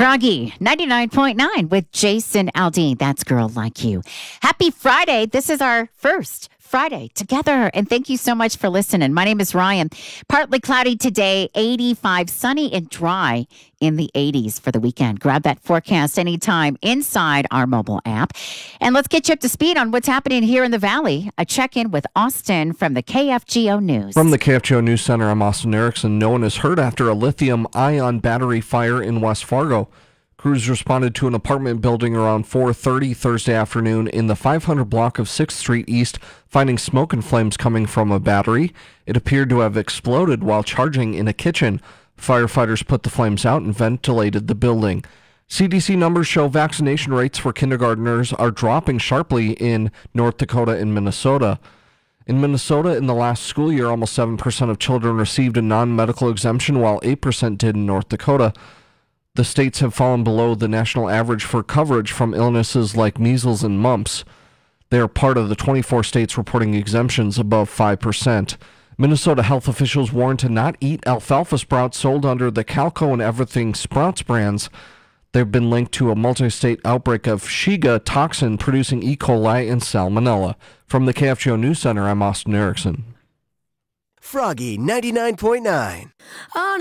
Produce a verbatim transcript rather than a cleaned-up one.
Froggy, ninety-nine point nine with Jason Aldean. That's Girl Like You. Happy Friday. This is our first Friday together. And thank you so much for listening. My name is Ryan. Partly cloudy today, eighty-five, sunny and dry in the eighties for the weekend. Grab that forecast anytime inside our mobile app. And let's get you up to speed on what's happening here in the Valley. A check-in with Austin from the K F G O News. From the K F G O News Center, I'm Austin Erickson. No one is hurt after a lithium-ion battery fire in West Fargo. Crews responded to an apartment building around four thirty Thursday afternoon in the five hundred block of sixth Street East, finding smoke and flames coming from a battery. It appeared to have exploded while charging in a kitchen. Firefighters put the flames out and ventilated the building. C D C numbers show vaccination rates for kindergartners are dropping sharply in North Dakota and Minnesota. In Minnesota, in the last school year, almost seven percent of children received a non-medical exemption, while eight percent did in North Dakota. The states have fallen below the national average for coverage from illnesses like measles and mumps. They are part of the twenty-four states reporting exemptions above five percent. Minnesota health officials warn to not eat alfalfa sprouts sold under the Calco and Everything Sprouts brands. They've been linked to a multi-state outbreak of Shiga toxin producing E. coli and salmonella. From the K F G O News Center, I'm Austin Erickson. Froggy ninety-nine point nine.